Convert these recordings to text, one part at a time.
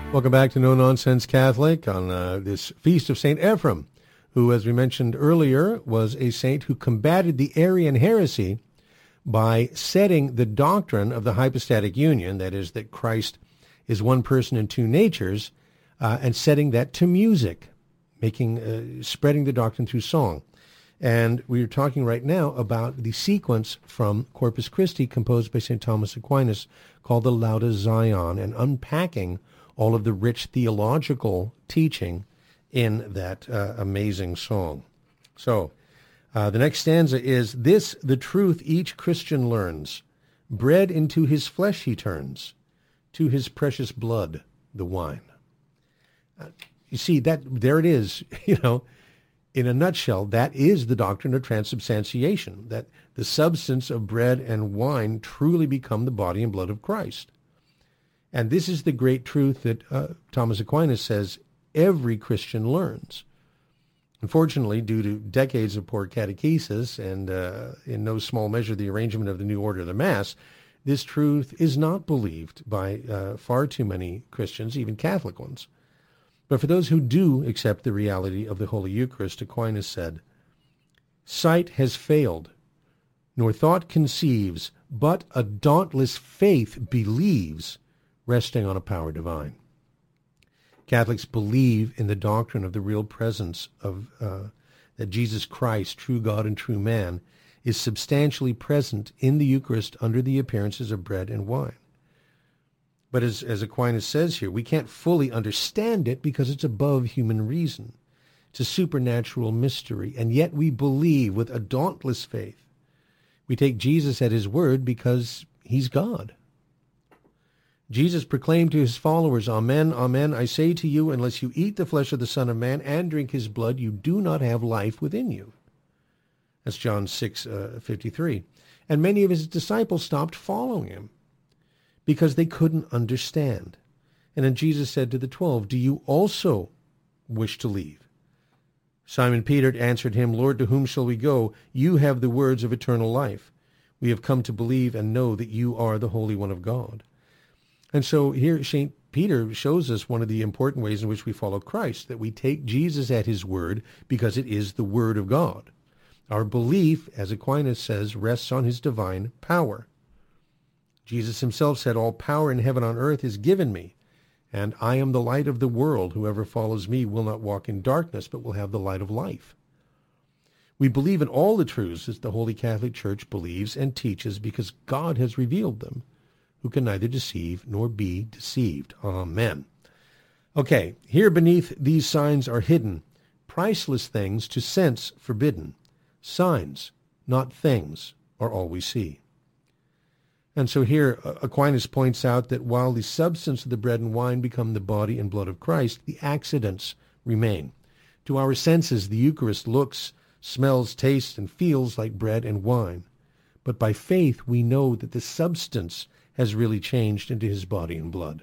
Welcome back to No Nonsense Catholic on this feast of St. Ephrem, who, as we mentioned earlier, was a saint who combated the Arian heresy by setting the doctrine of the hypostatic union, that is, that Christ is one person in two natures, and setting that to music, spreading the doctrine through song. And we're talking right now about the sequence from Corpus Christi composed by St. Thomas Aquinas called the Lauda Zion, and unpacking all of the rich theological teaching in that amazing song. So the next stanza is, "This the truth each Christian learns, bread into his flesh he turns, to his precious blood the wine." You see, there it is, in a nutshell, that is the doctrine of transubstantiation, that the substance of bread and wine truly become the body and blood of Christ. And this is the great truth that Thomas Aquinas says every Christian learns. Unfortunately, due to decades of poor catechesis and in no small measure the arrangement of the new order of the Mass, this truth is not believed by far too many Christians, even Catholic ones. But for those who do accept the reality of the Holy Eucharist, Aquinas said, "Sight has failed, nor thought conceives, but a dauntless faith believes, resting on a power divine." Catholics believe in the doctrine of the real presence of that Jesus Christ, true God and true man, is substantially present in the Eucharist under the appearances of bread and wine. But as Aquinas says here, we can't fully understand it because it's above human reason. It's a supernatural mystery, and yet we believe with a dauntless faith. We take Jesus at his word because he's God. Jesus proclaimed to his followers, "Amen, amen, I say to you, unless you eat the flesh of the Son of Man and drink his blood, you do not have life within you." That's John 6:53. And many of his disciples stopped following him because they couldn't understand. And then Jesus said to the 12, "Do you also wish to leave?" Simon Peter answered him, "Lord, to whom shall we go? You have the words of eternal life. We have come to believe and know that you are the Holy One of God." And so here St. Peter shows us one of the important ways in which we follow Christ, that we take Jesus at his word because it is the word of God. Our belief, as Aquinas says, rests on his divine power. Jesus himself said, "All power in heaven and on earth is given me, and I am the light of the world. Whoever follows me will not walk in darkness, but will have the light of life." We believe in all the truths that the Holy Catholic Church believes and teaches because God has revealed them, who can neither deceive nor be deceived. Amen. Okay, here beneath these signs are hidden priceless things to sense forbidden. Signs, not things, are all we see. And so here Aquinas points out that while the substance of the bread and wine become the body and blood of Christ, the accidents remain. To our senses, the Eucharist looks, smells, tastes, and feels like bread and wine. But by faith, we know that the substance has really changed into his body and blood.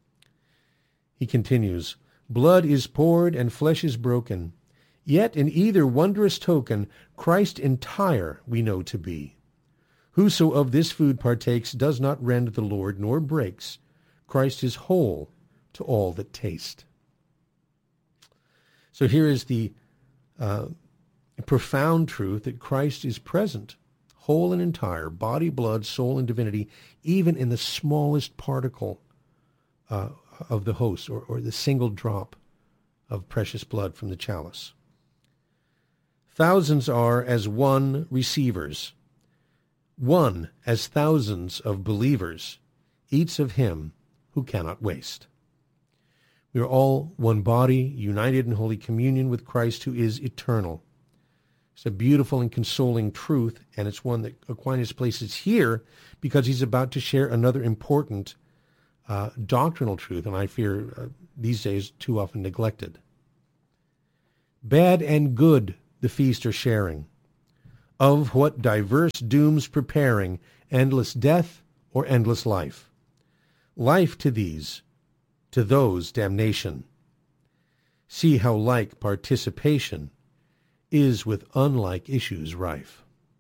He continues, "Blood is poured and flesh is broken, yet in either wondrous token Christ entire we know to be. Whoso of this food partakes does not rend the Lord, nor breaks. Christ is whole to all that taste." So here is the profound truth that Christ is present, whole and entire, body, blood, soul, and divinity, even in the smallest particle of the host, or the single drop of precious blood from the chalice. Thousands are as one receivers, one as thousands of believers, eats of him who cannot waste. We are all one body, united in holy communion with Christ, who is eternal. It's a beautiful and consoling truth, and it's one that Aquinas places here because he's about to share another important doctrinal truth, and I fear these days too often neglected. Bad and good the feast are sharing, of what diverse dooms preparing, endless death or endless life. Life to these, to those damnation. See how like participation is with unlike issues rife.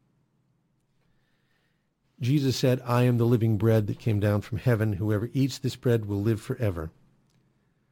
Jesus said, "I am the living bread that came down from heaven. Whoever eats this bread will live forever."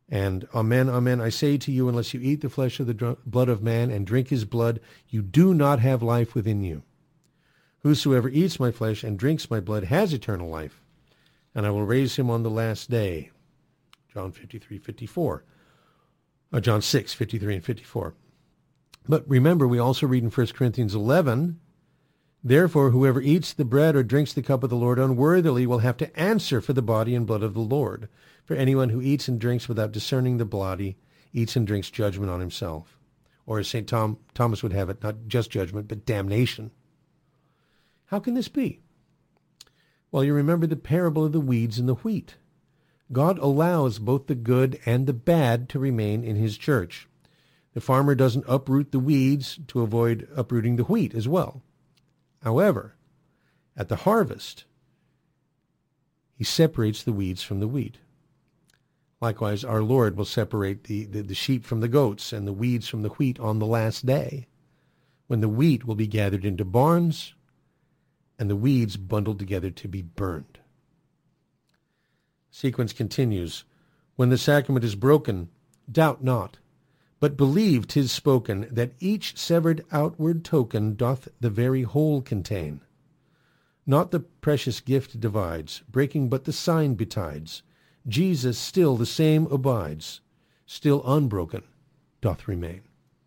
And amen, amen, I say to you, unless you eat the flesh of the blood of man and drink his blood, you do not have life within you. Whosoever eats my flesh and drinks my blood has eternal life, and I will raise him on the last day. John 53:54. John 6:53 and 54. But remember, we also read in 1 Corinthians 11, therefore, whoever eats the bread or drinks the cup of the Lord unworthily will have to answer for the body and blood of the Lord. For anyone who eats and drinks without discerning the body eats and drinks judgment on himself. Or as St. Thomas would have it, not just judgment, but damnation. How can this be? Well, you remember the parable of the weeds and the wheat. God allows both the good and the bad to remain in his church. The farmer doesn't uproot the weeds to avoid uprooting the wheat as well. However, at the harvest, he separates the weeds from the wheat. Likewise, our Lord will separate the sheep from the goats and the weeds from the wheat on the last day, when the wheat will be gathered into barns and the weeds bundled together to be burned. Sequence continues. When the sacrament is broken, doubt not, but believe 'tis spoken, that each severed outward token doth the very whole contain. Not the precious gift divides, breaking but the sign betides. Jesus still the same abides, still unbroken doth remain.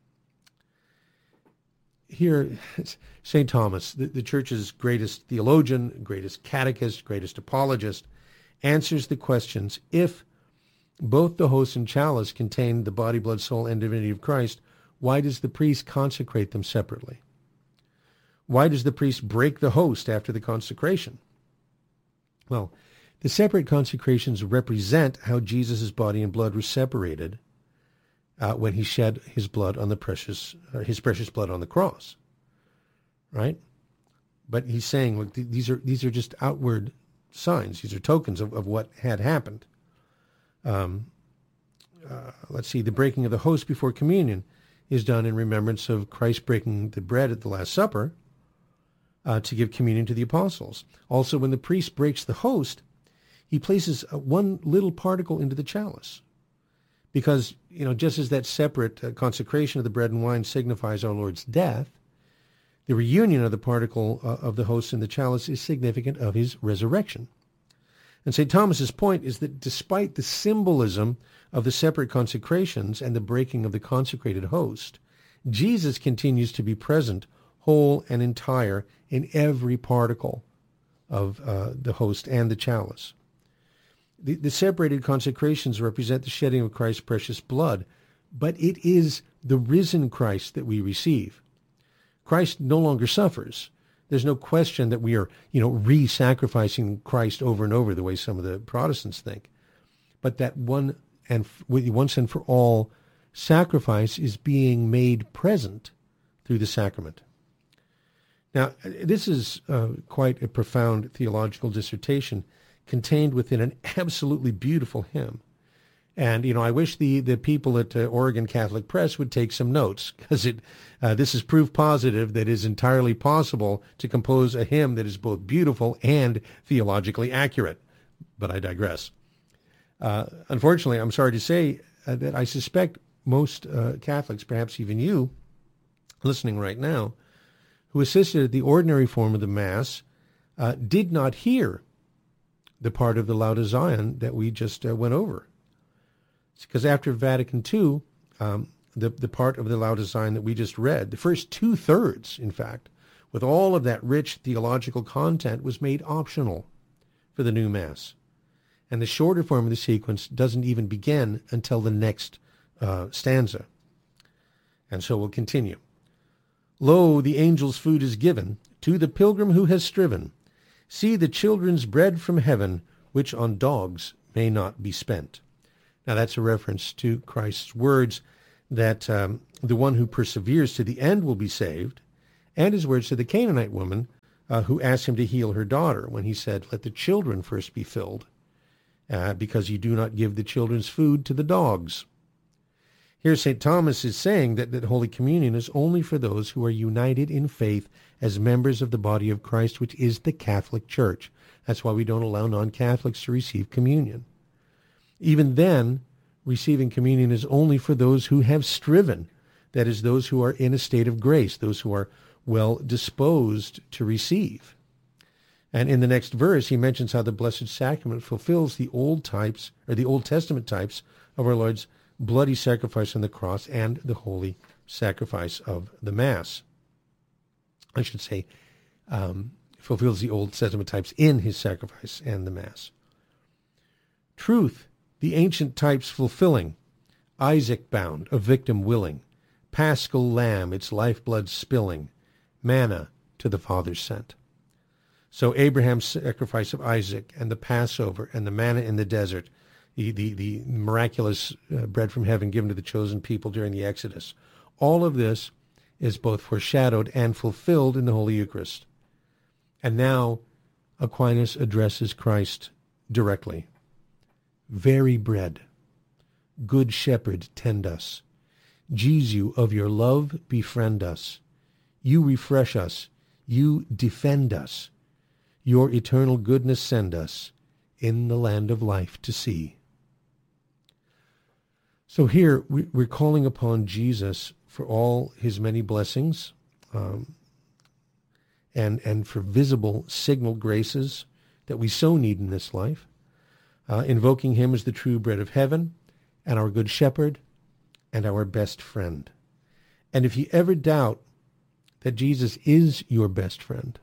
Here, St. Thomas, the Church's greatest theologian, greatest catechist, greatest apologist, answers the questions, if both the host and chalice contain the body, blood, soul, and divinity of Christ, why does the priest consecrate them separately? Why does the priest break the host after the consecration? Well, the separate consecrations represent how Jesus' body and blood were separated when he shed his blood on his precious blood on the cross, right? But he's saying, look, these are just outward signs. These are tokens of what had happened. Let's see, the breaking of the host before communion is done in remembrance of Christ breaking the bread at the Last Supper to give communion to the apostles. Also, when the priest breaks the host, he places one little particle into the chalice. Because, just as that separate consecration of the bread and wine signifies our Lord's death, the reunion of the particle of the host in the chalice is significant of his resurrection. And St. Thomas's point is that despite the symbolism of the separate consecrations and the breaking of the consecrated host, Jesus continues to be present, whole and entire, in every particle of the host and the chalice. The separated consecrations represent the shedding of Christ's precious blood, but it is the risen Christ that we receive. Christ no longer suffers. There's no question that we are, re-sacrificing Christ over and over the way some of the Protestants think. But that once and for all sacrifice is being made present through the sacrament. Now, this is quite a profound theological dissertation contained within an absolutely beautiful hymn. And, I wish the people at Oregon Catholic Press would take some notes, because this is proof positive that it is entirely possible to compose a hymn that is both beautiful and theologically accurate. But I digress. Unfortunately, I'm sorry to say that I suspect most Catholics, perhaps even you, listening right now, who assisted at the ordinary form of the Mass, did not hear the part of the Lauda Zion that we just went over. It's because after Vatican II, the part of the Lauda Zion that we just read, the first 2/3, in fact, with all of that rich theological content, was made optional for the new Mass. And the shorter form of the sequence doesn't even begin until the next stanza. And so we'll continue. Lo, the angel's food is given to the pilgrim who has striven. See the children's bread from heaven, which on dogs may not be spent. Now that's a reference to Christ's words that the one who perseveres to the end will be saved, and his words to the Canaanite woman who asked him to heal her daughter when he said, let the children first be filled, because you do not give the children's food to the dogs. Here St. Thomas is saying that Holy Communion is only for those who are united in faith as members of the body of Christ, which is the Catholic Church. That's why we don't allow non-Catholics to receive communion. Even then, receiving communion is only for those who have striven. That is, those who are in a state of grace, those who are well disposed to receive. And in the next verse, he mentions how the Blessed Sacrament fulfills the Old Testament types of our Lord's bloody sacrifice on the cross and the holy sacrifice of the Mass. I should say, fulfills the Old Testament types in his sacrifice and the Mass. Truth, the ancient types fulfilling, Isaac bound, a victim willing, Paschal lamb, its lifeblood spilling, manna to the Father sent. So Abraham's sacrifice of Isaac and the Passover and the manna in the desert, the miraculous bread from heaven given to the chosen people during the Exodus, all of this is both foreshadowed and fulfilled in the Holy Eucharist. And now Aquinas addresses Christ directly. Very bread, good shepherd, tend us. Jesu, of your love befriend us. You refresh us, you defend us. Your eternal goodness send us in the land of life to see. So here we're calling upon Jesus for all his many blessings and for visible signal graces that we so need in this life, invoking him as the true bread of heaven and our good shepherd and our best friend. And if you ever doubt that Jesus is your best friend,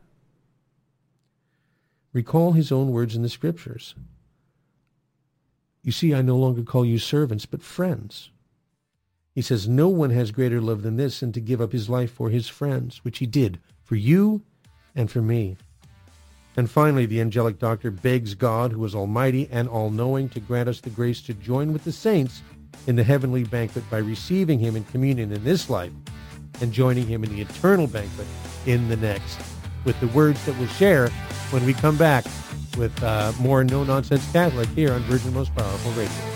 recall his own words in the Scriptures. You see, I no longer call you servants, but friends. He says, no one has greater love than this, than to give up his life for his friends, which he did for you and for me. And finally, the angelic doctor begs God, who is almighty and all-knowing, to grant us the grace to join with the saints in the heavenly banquet by receiving him in communion in this life and joining him in the eternal banquet in the next, with the words that we'll share when we come back with more No Nonsense Catholic here on Virgin Most Powerful Radio.